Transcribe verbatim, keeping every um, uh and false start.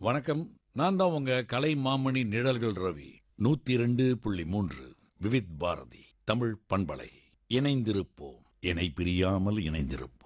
வணக்கம். நான் தான் உங்க கலை மாமணி நிழல்கள் ரவி. நூத்தி இரண்டு புள்ளி மூன்று விவித் பாரதி தமிழ் பண்பலை. இணைந்திருப்போம், இணை பிரியாமல் இணைந்திருப்போம்.